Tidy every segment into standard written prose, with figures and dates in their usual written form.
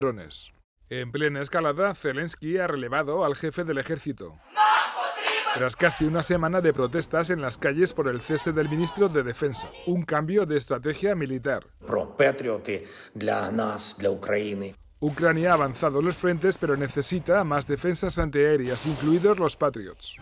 drones. En plena escalada, Zelensky ha relevado al jefe del ejército. Tras casi una semana de protestas en las calles por el cese del ministro de Defensa, un cambio de estrategia militar. Ucrania ha avanzado los frentes, pero necesita más defensas antiaéreas, incluidos los Patriots.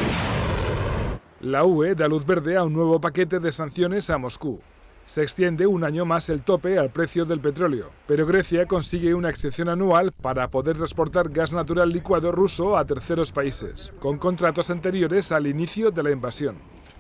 La UE da luz verde a un nuevo paquete de sanciones a Moscú. Se extiende un año más el tope al precio del petróleo, pero Grecia consigue una excepción anual para poder transportar gas natural licuado ruso a terceros países, con contratos anteriores al inicio de la invasión.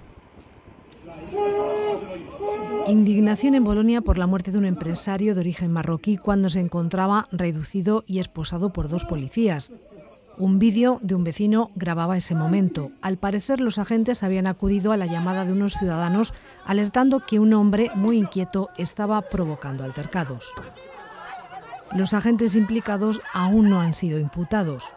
Indignación en Bolonia por la muerte de un empresario de origen marroquí cuando se encontraba reducido y esposado por 2 policías. Un vídeo de un vecino grababa ese momento. Al parecer, los agentes habían acudido a la llamada de unos ciudadanos alertando que un hombre muy inquieto estaba provocando altercados. Los agentes implicados aún no han sido imputados.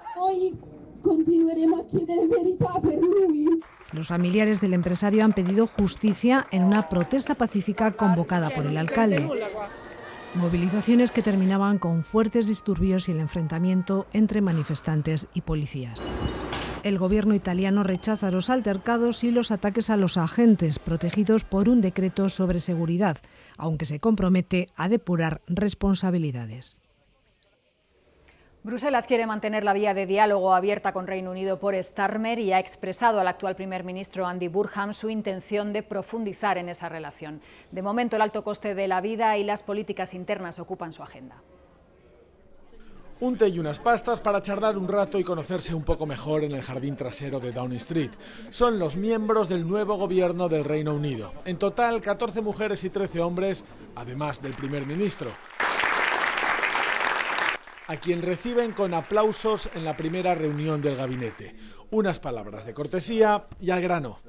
Los familiares del empresario han pedido justicia en una protesta pacífica convocada por el alcalde. Movilizaciones que terminaban con fuertes disturbios y el enfrentamiento entre manifestantes y policías. El gobierno italiano rechaza los altercados y los ataques a los agentes protegidos por un decreto sobre seguridad, aunque se compromete a depurar responsabilidades. Bruselas quiere mantener la vía de diálogo abierta con Reino Unido por Starmer y ha expresado al actual primer ministro Andy Burnham su intención de profundizar en esa relación. De momento, el alto coste de la vida y las políticas internas ocupan su agenda. Un té y unas pastas para charlar un rato y conocerse un poco mejor en el jardín trasero de Downing Street. Son los miembros del nuevo gobierno del Reino Unido. En total, 14 mujeres y 13 hombres, además del primer ministro, a quien reciben con aplausos en la primera reunión del gabinete. Unas palabras de cortesía y al grano.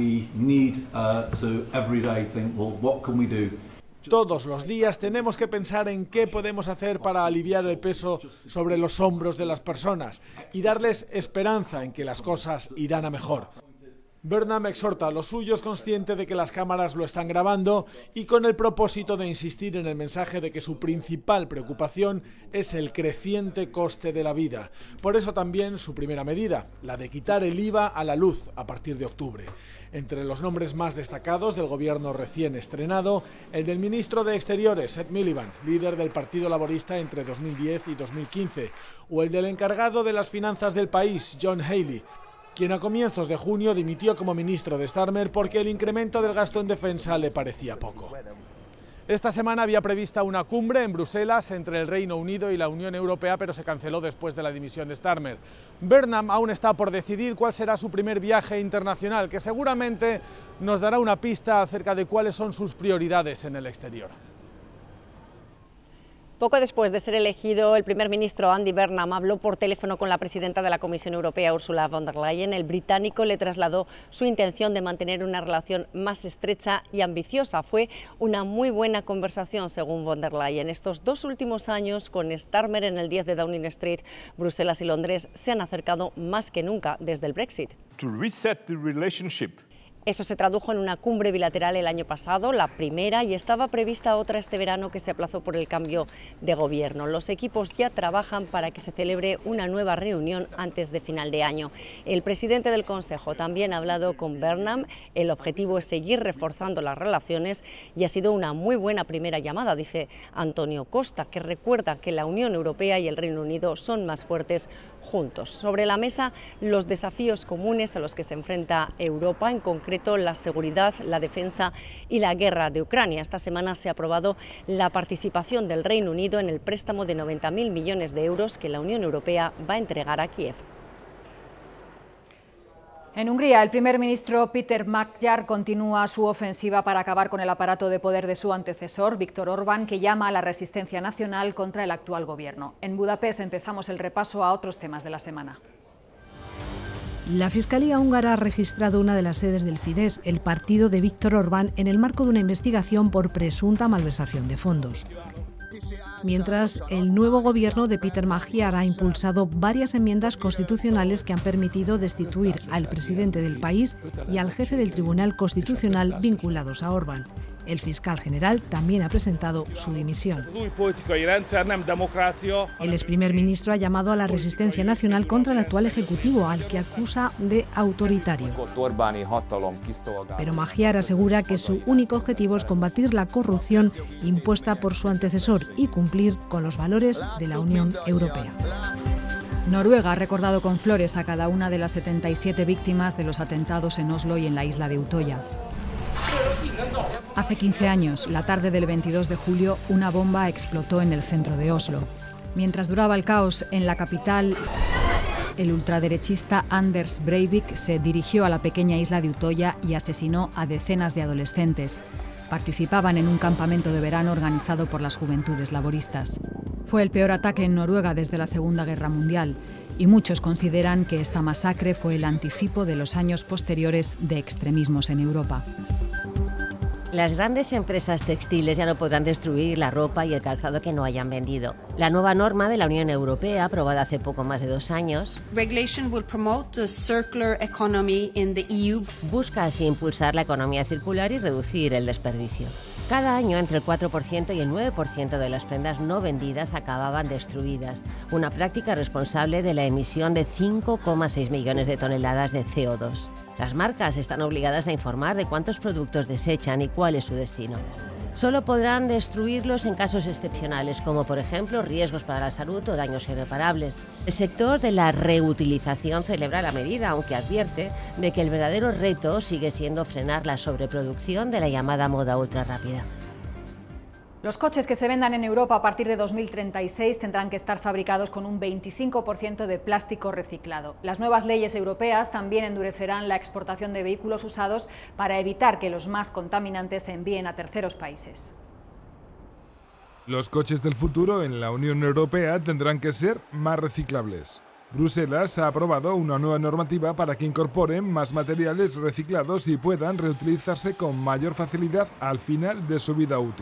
Todos los días tenemos que pensar en qué podemos hacer para aliviar el peso sobre los hombros de las personas y darles esperanza en que las cosas irán a mejor. Burnham exhorta a los suyos, consciente de que las cámaras lo están grabando y con el propósito de insistir en el mensaje de que su principal preocupación es el creciente coste de la vida. Por eso también su primera medida, la de quitar el IVA a la luz a partir de octubre. Entre los nombres más destacados del gobierno recién estrenado, el del ministro de Exteriores, Ed Miliband, líder del Partido Laborista entre 2010 y 2015, o el del encargado de las finanzas del país, John Healey, quien a comienzos de junio dimitió como ministro de Starmer porque el incremento del gasto en defensa le parecía poco. Esta semana había prevista una cumbre en Bruselas entre el Reino Unido y la Unión Europea, pero se canceló después de la dimisión de Starmer. Burnham aún está por decidir cuál será su primer viaje internacional, que seguramente nos dará una pista acerca de cuáles son sus prioridades en el exterior. Poco después de ser elegido, el primer ministro Andy Burnham habló por teléfono con la presidenta de la Comisión Europea, Ursula von der Leyen. El británico le trasladó su intención de mantener una relación más estrecha y ambiciosa. Fue una muy buena conversación, según von der Leyen. Estos 2 últimos años, con Starmer en el 10 de Downing Street, Bruselas y Londres se han acercado más que nunca desde el Brexit. Eso se tradujo en una cumbre bilateral el año pasado, la primera, y estaba prevista otra este verano que se aplazó por el cambio de gobierno. Los equipos ya trabajan para que se celebre una nueva reunión antes de final de año. El presidente del Consejo también ha hablado con Burnham. El objetivo es seguir reforzando las relaciones y ha sido una muy buena primera llamada, dice Antonio Costa, que recuerda que la Unión Europea y el Reino Unido son más fuertes juntos. Sobre la mesa, los desafíos comunes a los que se enfrenta Europa, en concreto la seguridad, la defensa y la guerra de Ucrania. Esta semana se ha aprobado la participación del Reino Unido en el préstamo de 90.000 millones de euros que la Unión Europea va a entregar a Kiev. En Hungría, el primer ministro Péter Magyar continúa su ofensiva para acabar con el aparato de poder de su antecesor, Viktor Orbán, que llama a la resistencia nacional contra el actual gobierno. En Budapest empezamos el repaso a otros temas de la semana. La Fiscalía húngara ha registrado una de las sedes del Fidesz, el partido de Viktor Orbán, en el marco de una investigación por presunta malversación de fondos. Mientras, el nuevo gobierno de Péter Magyar ha impulsado varias enmiendas constitucionales que han permitido destituir al presidente del país y al jefe del Tribunal Constitucional vinculados a Orbán. El fiscal general también ha presentado su dimisión. El ex primer ministro ha llamado a la resistencia nacional contra el actual ejecutivo, al que acusa de autoritario. Pero Magyar asegura que su único objetivo es combatir la corrupción impuesta por su antecesor y cumplir con los valores de la Unión Europea. Noruega ha recordado con flores a cada una de las 77 víctimas de los atentados en Oslo y en la isla de Utoya. Hace 15 años, la tarde del 22 de julio, una bomba explotó en el centro de Oslo. Mientras duraba el caos en la capital, el ultraderechista Anders Breivik se dirigió a la pequeña isla de Utoya y asesinó a decenas de adolescentes. Participaban en un campamento de verano organizado por las Juventudes Laboristas. Fue el peor ataque en Noruega desde la Segunda Guerra Mundial y muchos consideran que esta masacre fue el anticipo de los años posteriores de extremismos en Europa. Las grandes empresas textiles ya no podrán destruir la ropa y el calzado que no hayan vendido. La nueva norma de la Unión Europea, aprobada hace poco más de 2 años, busca así impulsar la economía circular y reducir el desperdicio. Cada año, entre el 4% y el 9% de las prendas no vendidas acababan destruidas, una práctica responsable de la emisión de 5,6 millones de toneladas de CO2. Las marcas están obligadas a informar de cuántos productos desechan y cuál es su destino. Solo podrán destruirlos en casos excepcionales, como por ejemplo riesgos para la salud o daños irreparables. El sector de la reutilización celebra la medida, aunque advierte de que el verdadero reto sigue siendo frenar la sobreproducción de la llamada moda ultrarrápida. Los coches que se vendan en Europa a partir de 2036 tendrán que estar fabricados con un 25% de plástico reciclado. Las nuevas leyes europeas también endurecerán la exportación de vehículos usados para evitar que los más contaminantes se envíen a terceros países. Los coches del futuro en la Unión Europea tendrán que ser más reciclables. Bruselas ha aprobado una nueva normativa para que incorporen más materiales reciclados y puedan reutilizarse con mayor facilidad al final de su vida útil.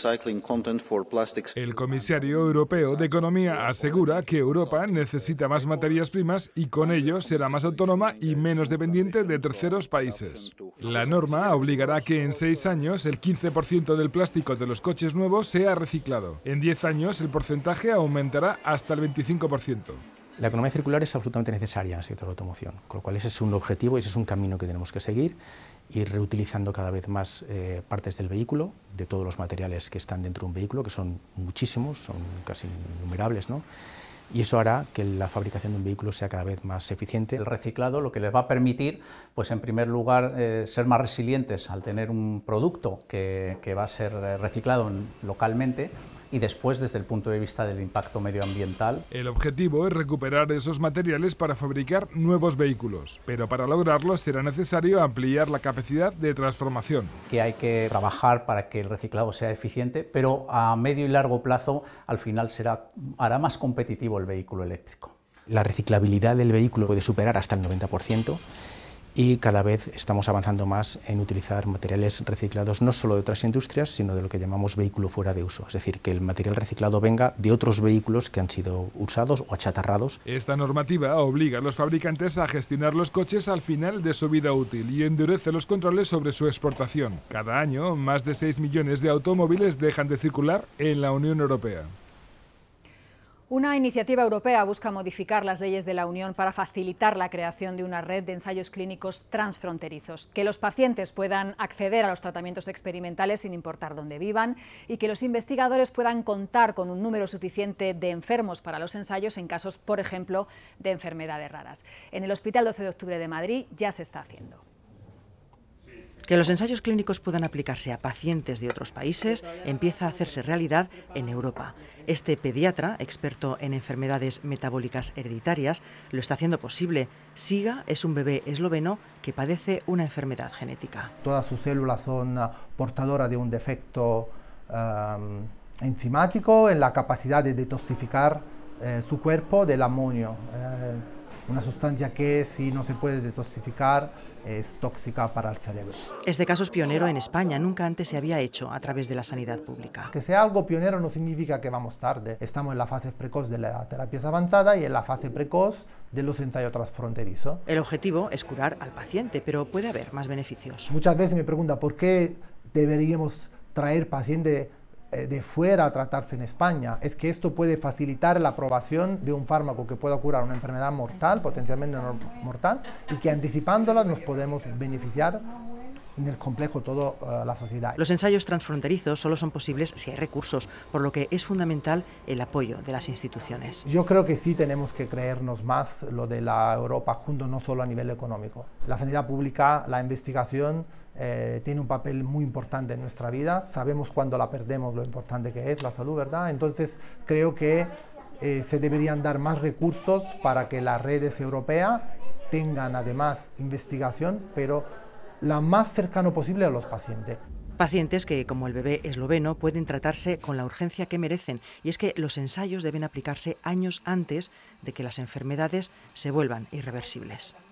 El comisario europeo de Economía asegura que Europa necesita más materias primas y con ello será más autónoma y menos dependiente de terceros países. La norma obligará a que en 6 años el 15% del plástico de los coches nuevos sea reciclado. En 10 años el porcentaje aumentará hasta el 25%. La economía circular es absolutamente necesaria en el sector de la automoción, con lo cual ese es un objetivo y ese es un camino que tenemos que seguir, ir reutilizando cada vez más partes del vehículo, de todos los materiales que están dentro de un vehículo, que son muchísimos, son casi innumerables, ¿no? Y eso hará que la fabricación de un vehículo sea cada vez más eficiente. El reciclado lo que les va a permitir, pues en primer lugar, ser más resilientes al tener un producto que va a ser reciclado localmente, y después desde el punto de vista del impacto medioambiental. El objetivo es recuperar esos materiales para fabricar nuevos vehículos, pero para lograrlo será necesario ampliar la capacidad de transformación. Que hay que trabajar para que el reciclado sea eficiente, pero a medio y largo plazo al final hará más competitivo el vehículo eléctrico. La reciclabilidad del vehículo puede superar hasta el 90%. Y cada vez estamos avanzando más en utilizar materiales reciclados no solo de otras industrias, sino de lo que llamamos vehículo fuera de uso, es decir, que el material reciclado venga de otros vehículos que han sido usados o achatarrados. Esta normativa obliga a los fabricantes a gestionar los coches al final de su vida útil y endurece los controles sobre su exportación. Cada año, más de 6 millones de automóviles dejan de circular en la Unión Europea. Una iniciativa europea busca modificar las leyes de la Unión para facilitar la creación de una red de ensayos clínicos transfronterizos, que los pacientes puedan acceder a los tratamientos experimentales sin importar dónde vivan y que los investigadores puedan contar con un número suficiente de enfermos para los ensayos en casos, por ejemplo, de enfermedades raras. En el Hospital 12 de Octubre de Madrid ya se está haciendo. Que los ensayos clínicos puedan aplicarse a pacientes de otros países empieza a hacerse realidad en Europa. Este pediatra, experto en enfermedades metabólicas hereditarias, lo está haciendo posible. Siga es un bebé esloveno que padece una enfermedad genética. Todas sus células son portadoras de un defecto enzimático en la capacidad de detoxificar su cuerpo del amonio, una sustancia que si no se puede detoxificar es tóxica para el cerebro. Este caso es pionero en España, nunca antes se había hecho a través de la sanidad pública. Que sea algo pionero no significa que vamos tarde. Estamos en la fase precoz de la terapia avanzada y en la fase precoz de los ensayos transfronterizos. El objetivo es curar al paciente, pero puede haber más beneficios. Muchas veces me preguntan por qué deberíamos traer pacientes de fuera a tratarse en España. Es que esto puede facilitar la aprobación de un fármaco que pueda curar una enfermedad mortal, potencialmente mortal, y que anticipándola nos podemos beneficiar en el complejo toda la sociedad. Los ensayos transfronterizos solo son posibles si hay recursos, por lo que es fundamental el apoyo de las instituciones. Yo creo que sí tenemos que creernos más lo de la Europa junto, no solo a nivel económico. La sanidad pública, la investigación, tiene un papel muy importante en nuestra vida. Sabemos cuando la perdemos lo importante que es la salud, ¿verdad? Entonces creo que se deberían dar más recursos para que las redes europeas tengan además investigación, pero la más cercano posible a los pacientes. Pacientes que, como el bebé esloveno, pueden tratarse con la urgencia que merecen, y es que los ensayos deben aplicarse años antes de que las enfermedades se vuelvan irreversibles.